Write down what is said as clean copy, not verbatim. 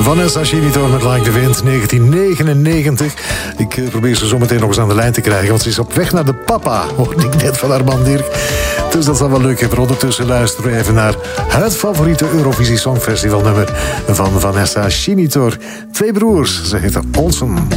Vanessa Chinitor met Like the Wind, 1999. Ik probeer ze zo meteen nog eens aan de lijn te krijgen, want ze is op weg naar de papa, hoorde ik net van haar man Dirk. Dus dat zal wel leuk hebben. Ondertussen luisteren we even naar het favoriete Eurovisie Songfestivalnummer van Vanessa Chinitor. Twee broers, ze heten Olsen.